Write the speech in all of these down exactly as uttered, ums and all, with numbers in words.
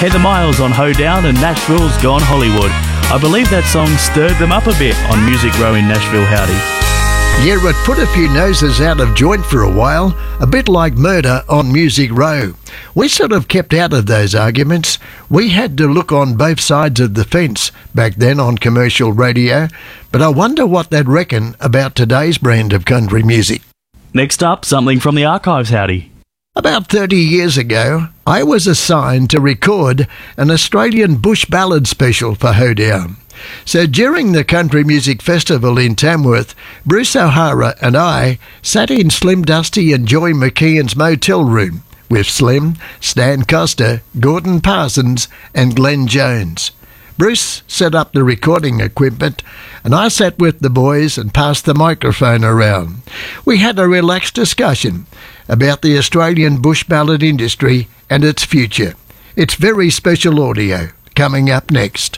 Heather Miles on Hoedown and Nashville's Gone Hollywood. I believe that song stirred them up a bit on Music Row in Nashville, howdy. Yeah, it put a few noses out of joint for a while, a bit like Murder on Music Row. We sort of kept out of those arguments. We had to look on both sides of the fence back then on commercial radio, but I wonder what they'd reckon about today's brand of country music. Next up, something from the archives, howdy. About thirty years ago, I was assigned to record an Australian bush ballad special for Hoedown. So during the Country Music Festival in Tamworth, Bruce O'Hara and I sat in Slim Dusty and Joy McKeon's motel room with Slim, Stan Coster, Gordon Parsons and Glenn Jones. Bruce set up the recording equipment and I sat with the boys and passed the microphone around. We had a relaxed discussion about the Australian bush ballad industry and its future. It's very special audio coming up next.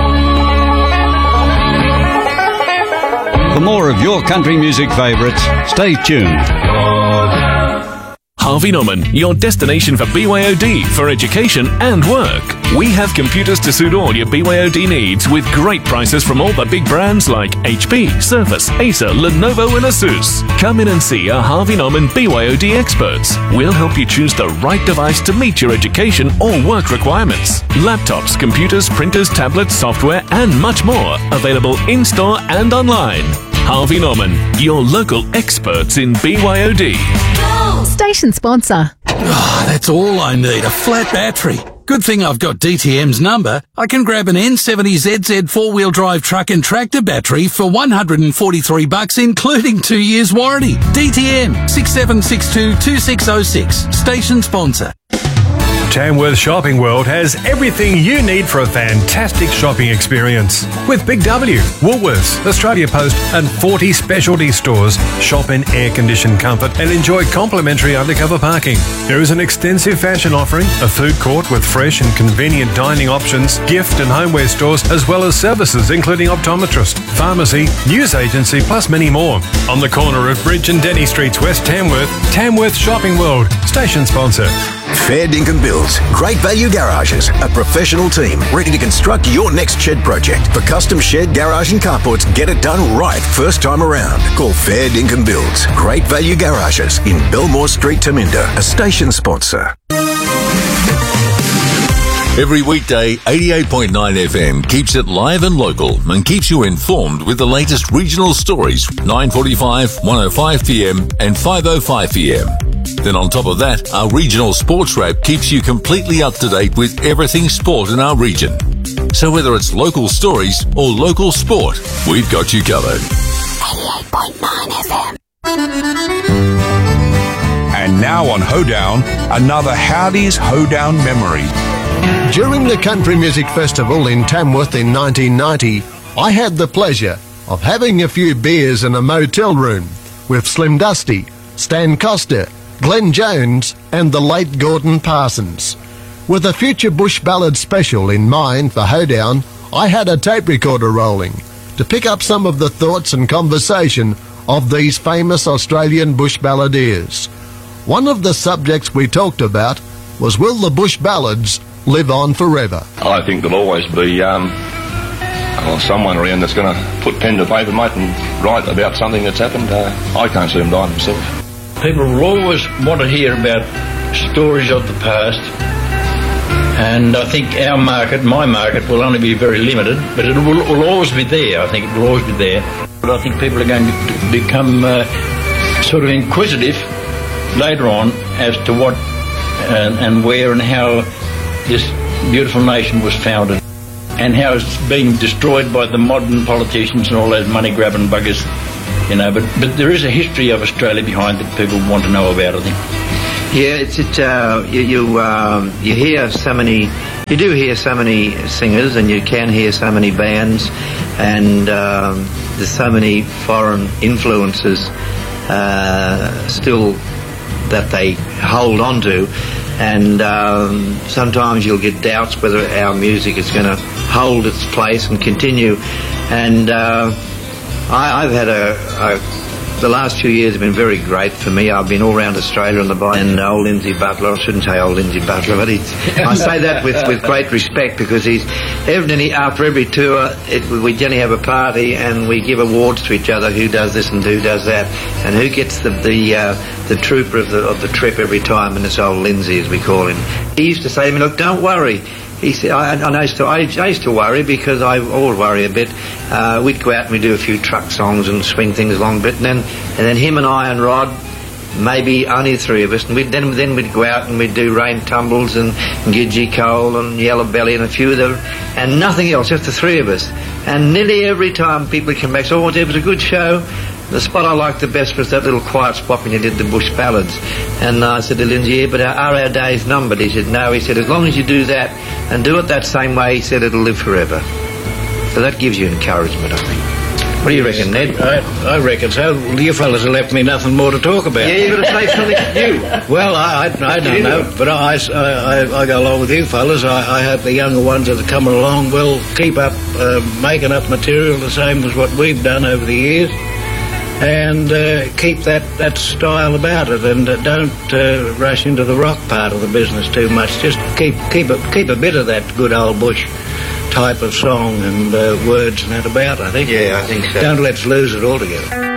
For more of your country music favourites, stay tuned. Harvey Norman, your destination for B Y O D for education and work. We have computers to suit all your B Y O D needs with great prices from all the big brands like H P, Surface, Acer, Lenovo and Asus. Come in and see our Harvey Norman B Y O D experts. We'll help you choose the right device to meet your education or work requirements. Laptops, computers, printers, tablets, software and much more. Available in-store and online. Harvey Norman, your local experts in B Y O D. Station sponsor. Oh, that's all I need, a flat battery. Good thing I've got D T M's number. I can grab an N seventy Z Z four-wheel drive truck and tractor battery for one hundred forty-three bucks, including two years warranty. D T M, six seven six two, two six zero six. Station sponsor. Tamworth Shopping World has everything you need for a fantastic shopping experience. With Big W, Woolworths, Australia Post and forty specialty stores, shop in air-conditioned comfort and enjoy complimentary undercover parking. There is an extensive fashion offering, a food court with fresh and convenient dining options, gift and homeware stores, as well as services including optometrist, pharmacy, news agency, plus many more. On the corner of Bridge and Denny Streets, West Tamworth, Tamworth Shopping World, station sponsor. Fair Dinkum Builds, Great Value Garages, a professional team ready to construct your next shed project. For custom shed, garage and carports, get it done right first time around. Call Fair Dinkum Builds, Great Value Garages in Belmore Street, Taminda, a station sponsor. Every weekday, eighty-eight point nine F M keeps it live and local and keeps you informed with the latest regional stories, nine forty-five, one oh five p m and five oh five p m. Then on top of that, our regional sports wrap keeps you completely up to date with everything sport in our region. So whether it's local stories or local sport, we've got you covered. eighty-eight point nine F M. And now on Hoedown, another Howdy's Hoedown memory. During the Country Music Festival in Tamworth in nineteen ninety, I had the pleasure of having a few beers in a motel room with Slim Dusty, Stan Coster, Glenn Jones and the late Gordon Parsons. With a future bush ballad special in mind for Hoedown, I had a tape recorder rolling to pick up some of the thoughts and conversation of these famous Australian bush balladeers. One of the subjects we talked about was, will the bush ballads live on forever? I think there'll always be um, well, someone around that's going to put pen to paper, mate, and write about something that's happened. Uh, I can't see them dying themselves. People will always want to hear about stories of the past, and I think our market, my market, will only be very limited, but it will, will always be there. I think it will always be there. But I think people are going to become uh, sort of inquisitive later on as to what and, and where and how this beautiful nation was founded, and how it's being destroyed by the modern politicians and all those money-grabbing buggers. You know, but, but there is a history of Australia behind that people want to know about, I think. Yeah, it's it. Uh, you you, um, you hear so many, you do hear so many singers, and you can hear so many bands, and um, there's so many foreign influences uh, still that they hold on to, and um, sometimes you'll get doubts whether our music is going to hold its place and continue, and. Uh, I, I've had a, a the last few years have been very great for me. I've been all around Australia on the bike, and old Lindsay Butler, I shouldn't say old Lindsay Butler, but he's, I say that with, with great respect, because he's, every, after every tour, it, we generally have a party and we give awards to each other, who does this and who does that, and who gets the the, uh, the trooper of the, of the trip every time, and it's old Lindsay, as we call him. He used to say to me, look, don't worry. He said, I, I, used to, I used to worry, because I always worry a bit. Uh, we'd go out and we'd do a few truck songs and swing things along a bit, and then, and then him and I and Rod, maybe only the three of us, and we'd, then, then we'd go out and we'd do Rain Tumbles and, and Gidgee Cole and Yellow Belly and a few of them, and nothing else, just the three of us. And nearly every time people would come back, so, oh, it was a good show. The spot I liked the best was that little quiet spot when you did the Bush Ballads. And uh, I said to Lindsay, yeah, but are our days numbered? He said, no. He said, as long as you do that and do it that same way, he said, it'll live forever. So that gives you encouragement, I think. What do you reckon, Ned? I, I reckon so. Well, you fellas have left me nothing more to talk about. Yeah, you've got to say something to you. Well, I, I, I don't know, but I, I, I go along with you fellas. I, I hope the younger ones that are coming along will keep up uh, making up material the same as what we've done over the years. And uh, keep that, that style about it, and uh, don't uh, rush into the rock part of the business too much. Just keep keep a, keep a bit of that good old bush type of song and uh, words and that about, I think. Yeah, I think so. Don't let's lose it altogether.